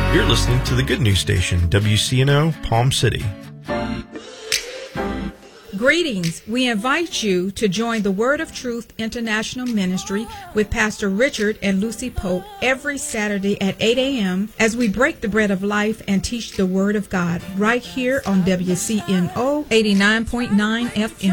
You're listening to the Good News Station, WCNO, Palm City. Greetings. We invite you to join the Word of Truth International Ministry with Pastor Richard and Lucy Pope every Saturday at 8 a.m. as we break the bread of life and teach the Word of God right here on WCNO 89.9 FM.